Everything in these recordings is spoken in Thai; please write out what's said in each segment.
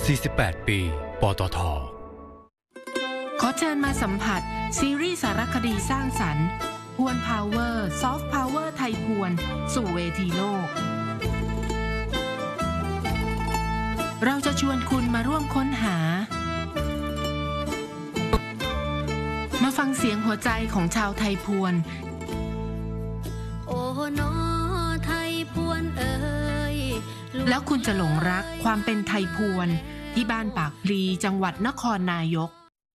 48 ปี ปตท. ขอเชิญมาสัมผัสซีรีส์สารคดีสร้างสรรค์พวนพาวเวอร์ซอฟต์พาวเวอร์ไทยพวนสู่เวทีโลกเราจะชวนคุณมาร่วมค้นหามาฟังเสียงหัวใจของชาวไทยพวนโอ้นอไทยพวนเอ๋ยแล้วคุณจะหลงรักความเป็นไทยพวนที่บ้านปากพลีจังหวัดนครนายก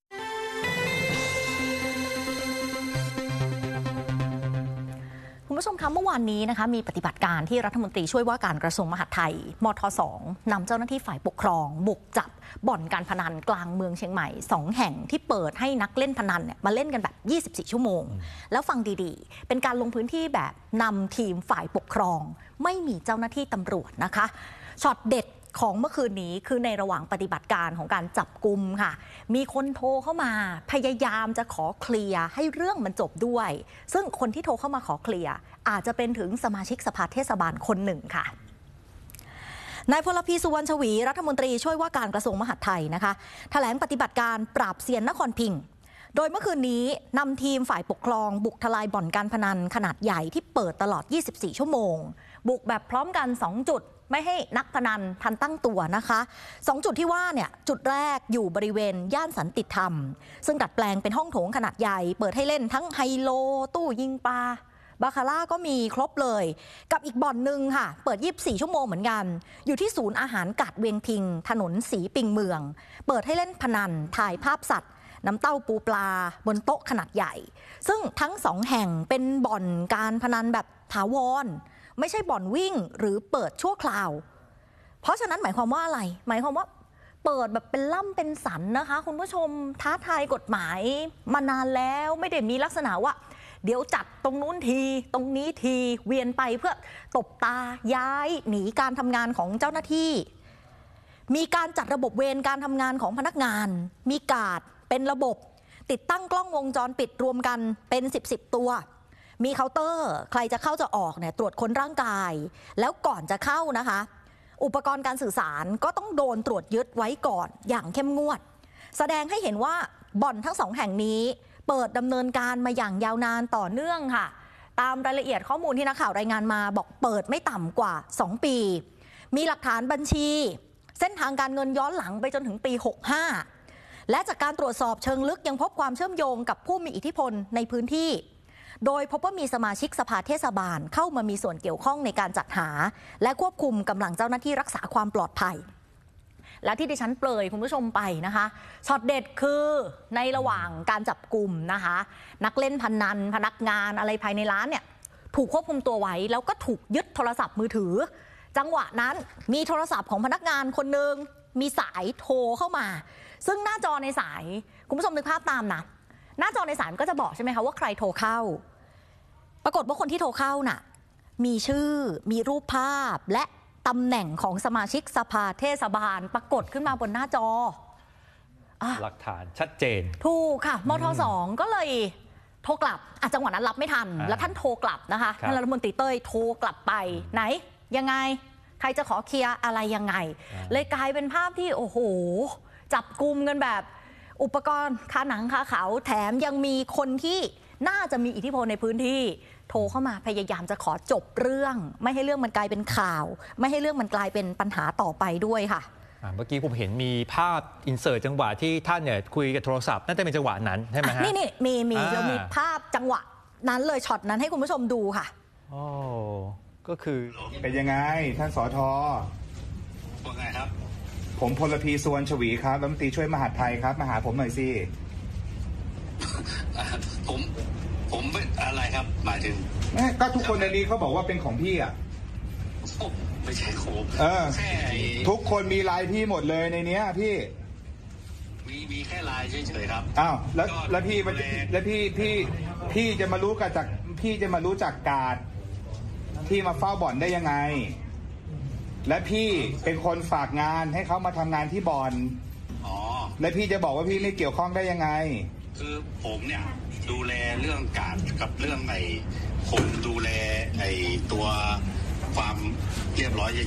คุณผู้ชมคะเมื่อวานนี้นะคะมีปฏิบัติการที่รัฐมนตรีช่วยว่าการกระทรวงมหาดไทยมท2นำเจ้าหน้าที่ฝ่ายปกครองบุกจับบ่อนการพนันกลางเมืองเชียงใหม่2แห่งที่เปิดให้นักเล่นพนันเนี่ยมาเล่นกันแบบ24ชั่วโมงแล้วฟังดีๆเป็นการลงพื้นที่แบบนำทีมฝ่ายปกครองไม่มีเจ้าหน้าที่ตำรวจนะคะช็อตเด็ดของเมื่อคืนนี้คือในระหว่างปฏิบัติการของการจับกุมค่ะมีคนโทรเข้ามาพยายามจะขอเคลียร์ให้เรื่องมันจบด้วยซึ่งคนที่โทรเข้ามาขอเคลียร์อาจจะเป็นถึงสมาชิกสภาเทศบาลคนหนึ่งค่ะนายพลพีสุวรรณชวีรัฐมนตรีช่วยว่าการกระทรวงมหาดไทยนะคะแถลงปฏิบัติการปราบเซียนนครพิงค์โดยเมื่อคืนนี้นำทีมฝ่ายปกครองบุกทลายบ่อนการพนันขนาดใหญ่ที่เปิดตลอด24ชั่วโมงบุกแบบพร้อมกัน2จุดไม่ให้นักพนันทันตั้งตัวนะคะ2จุดที่ว่าเนี่ยจุดแรกอยู่บริเวณย่านสันติธรรมซึ่งดัดแปลงเป็นห้องโถงขนาดใหญ่เปิดให้เล่นทั้งไฮโลตู้ยิงปลาบาคาร่าก็มีครบเลยกับอีกบ่อนหนึ่งค่ะเปิด24ชั่วโมงเหมือนกันอยู่ที่ศูนย์อาหารกาดเวียงพิงถนนสีปิงเมืองเปิดให้เล่นพนันถ่ายภาพสัตว์น้ำเต้าปูปลาบนโต๊ะขนาดใหญ่ซึ่งทั้ง2แห่งเป็นบ่อนการพนันแบบถาวรไม่ใช่บ่อนวิ่งหรือเปิดชั่วคราวเพราะฉะนั้นหมายความว่าอะไรหมายความว่าเปิดแบบเป็นล่ำเป็นสันนะคะคุณผู้ชมท้าทายกฎหมายมานานแล้วไม่ได้มีลักษณะว่าเดี๋ยวจัดตรงนู้นทีตรงนี้ทีเวียนไปเพื่อตบตาย้ายหนีการทำงานของเจ้าหน้าที่มีการจัดระบบเวรการทำงานของพนักงานมีการ์ดเป็นระบบติดตั้งกล้องวงจรปิดรวมกันเป็น10ตัวมีเคาน์เตอร์ใครจะเข้าจะออกเนี่ยตรวจค้นร่างกายแล้วก่อนจะเข้านะคะอุปกรณ์การสื่อสารก็ต้องโดนตรวจยึดไว้ก่อนอย่างเข้มงวดแสดงให้เห็นว่าบ่อนทั้ง2แห่งนี้เปิดดำเนินการมาอย่างยาวนานต่อเนื่องค่ะตามรายละเอียดข้อมูลที่นักข่าวรายงานมาบอกเปิดไม่ต่ำกว่า2ปีมีหลักฐานบัญชีเส้นทางการเงินย้อนหลังไปจนถึงปี65และจากการตรวจสอบเชิงลึกยังพบความเชื่อมโยงกับผู้มีอิทธิพลในพื้นที่โดยพบว่ามีสมาชิกสภาเทศบาลเข้ามามีส่วนเกี่ยวข้องในการจัดหาและควบคุมกำลังเจ้าหน้าที่รักษาความปลอดภัยและที่ดิฉันเปรยคุณผู้ชมไปนะคะช็อตเด็ดคือในระหว่างการจับกลุ่มนะคะนักเล่นพนันพนักงานอะไรภายในร้านเนี่ยถูกควบคุมตัวไว้แล้วก็ถูกยึดโทรศัพท์มือถือจังหวะนั้นมีโทรศัพท์ของพนักงานคนหนึ่งมีสายโทรเข้ามาซึ่งหน้าจอในสายคุณผู้ชมนึกภาพตามนะหน้าจอในสายก็จะบอกใช่ไหมคะว่าใครโทรเข้าปรากฏว่าคนที่โทรเข้าน่ะมีชื่อมีรูปภาพและตำแหน่งของสมาชิกสภาเทศบาลปรากฏขึ้นมาบนหน้าจอหลักฐานชัดเจนถูกค่ะมท2ก็เลยโทรกลับจังหวะนั้นรับไม่ทันแล้วท่านโทรกลับนะคะท่านรัฐมนตรีเต้ยโทรกลับไปไหนยังไงใครจะขอเคลียร์อะไรยังไงเลยกลายเป็นภาพที่โอ้โหจับกุมกันแบบอุปกรณ์คาหนังคาเขาแถมยังมีคนที่น่าจะมีอิทธิพลในพื้นที่โทรเข้ามาพยายามจะขอจบเรื่องไม่ให้เรื่องมันกลายเป็นข่าวไม่ให้เรื่องมันกลายเป็นปัญหาต่อไปด้วยค่ะเมื่อกี้ผมเห็นมีภาพอินเสิร์ตจังหวะที่ท่านเนี่ยคุยกับโทรศัพท์น่าจะเป็นจังหวะนั้นใช่ไหมฮะนี่มีเรามีภาพจังหวะนั้นเลยช็อตนั้นให้คุณผู้ชมดูค่ะอ๋อก็คือเป็นยังไงท่านสท. ว่าไงครับผมพลพีสุวรรณชวีครับรัฐมนตรีช่วยมหาดไทยครับมาหาผมหน่อยสิผมอะไรครับหมายถึงก็ทุกคนในนี้เขาบอกว่าเป็นของพี่อ่ะไม่ใช่ผมทุกคนมีลายพี่หมดเลยในเนี้ยพี่มีแค่ลายเฉยๆครับอ้าวแล้วพี่จะมารู้กับจากพี่จะมารู้จักการที่มาเฝ้าบ่อนได้ยังไงและพี่เป็นคนฝากงานให้เขามาทำงานที่บ่อนและพี่จะบอกว่าพี่ไม่เกี่ยวข้องได้ยังไงคือผมเนี่ยดูแลเรื่องการกับเรื่องผมดูแลตัวความเรียบร้อย